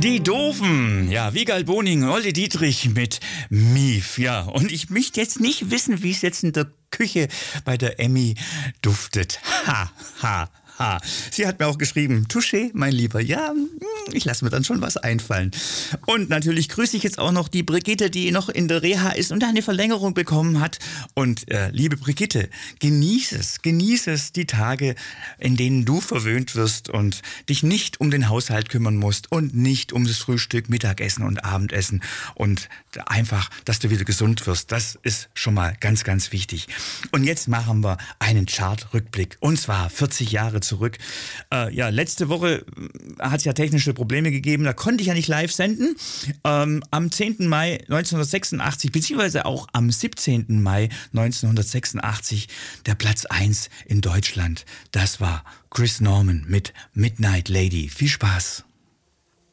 Die Doofen, ja, Wiegald Boning, Olli Dietrich mit Mief, ja. Und ich möchte jetzt nicht wissen, wie es jetzt in der Küche bei der Emmy duftet. Ha, ha, ha. Sie hat mir auch geschrieben, Touché, mein Lieber, ja, ich lasse mir dann schon was einfallen. Und natürlich grüße ich jetzt auch noch die Brigitte, die noch in der Reha ist und eine Verlängerung bekommen hat. Und liebe Brigitte, genieße es, die Tage, in denen du verwöhnt wirst und dich nicht um den Haushalt kümmern musst und nicht um das Frühstück, Mittagessen und Abendessen und einfach, dass du wieder gesund wirst. Das ist schon mal ganz, ganz wichtig. Und jetzt machen wir einen Chart-Rückblick und zwar 40 Jahre zurück. Letzte Woche hat es ja technische Probleme gegeben, da konnte ich ja nicht live senden. Am 10. Mai 1986, beziehungsweise auch am 17. Mai 1986, der Platz 1 in Deutschland. Das war Chris Norman mit Midnight Lady. Viel Spaß.